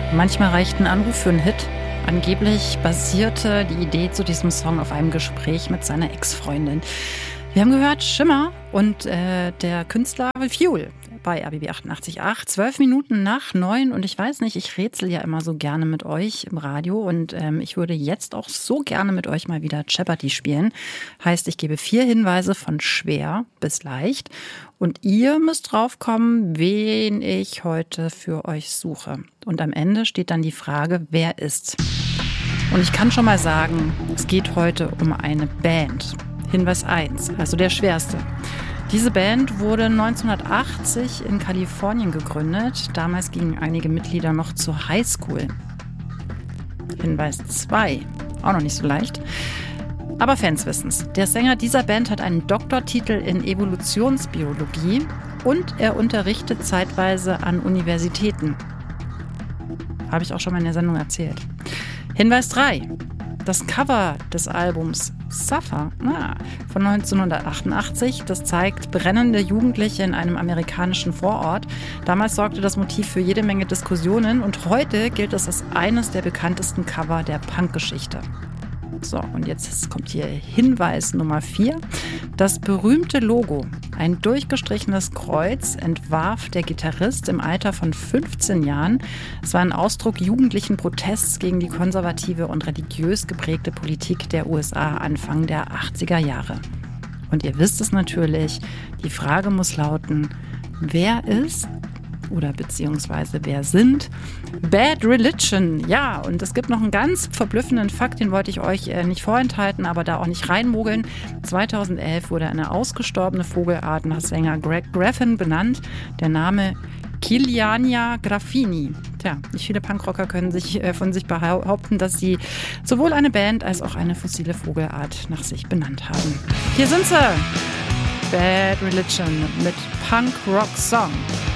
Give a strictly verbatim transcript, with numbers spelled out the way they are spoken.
Manchmal reicht ein Anruf für einen Hit. Angeblich basierte die Idee zu diesem Song auf einem Gespräch mit seiner Ex-Freundin. Wir haben gehört Schimmer und äh, der Künstler Fuel bei R B B achtundachtzig Komma acht. Zwölf Minuten nach neun und ich weiß nicht, ich rätsel ja immer so gerne mit euch im Radio und ähm, ich würde jetzt auch so gerne mit euch mal wieder Jeopardy spielen. Heißt, ich gebe vier Hinweise von schwer bis leicht und ihr müsst draufkommen, wen ich heute für euch suche. Und am Ende steht dann die Frage, wer ist. Und ich kann schon mal sagen, es geht heute um eine Band. Hinweis eins, also der schwerste. Diese Band wurde neunzehnhundertachtzig in Kalifornien gegründet. Damals gingen einige Mitglieder noch zur Highschool. Hinweis zwei, auch noch nicht so leicht. Aber Fans wissen's. Der Sänger dieser Band hat einen Doktortitel in Evolutionsbiologie und er unterrichtet zeitweise an Universitäten. Habe ich auch schon mal in der Sendung erzählt. Hinweis drei. Das Cover des Albums Suffer ah, von neunzehnhundertachtundachtzig, das zeigt brennende Jugendliche in einem amerikanischen Vorort. Damals sorgte das Motiv für jede Menge Diskussionen und heute gilt es als eines der bekanntesten Cover der Punkgeschichte. So, und jetzt kommt hier Hinweis Nummer vier. Das berühmte Logo, ein durchgestrichenes Kreuz, entwarf der Gitarrist im Alter von fünfzehn Jahren. Es war ein Ausdruck jugendlichen Protests gegen die konservative und religiös geprägte Politik der U S A Anfang der achtziger Jahre. Und ihr wisst es natürlich, die Frage muss lauten, wer ist oder beziehungsweise wer sind Bad Religion? Ja, und es gibt noch einen ganz verblüffenden Fakt, den wollte ich euch äh, nicht vorenthalten, aber da auch nicht reinmogeln. zweitausendelf wurde eine ausgestorbene Vogelart nach Sänger Greg Graffin benannt. Der Name Kiliania graffini. Tja, nicht viele Punkrocker können sich äh, von sich behaupten, dass sie sowohl eine Band als auch eine fossile Vogelart nach sich benannt haben. Hier sind sie! Bad Religion mit Punk Rock Song.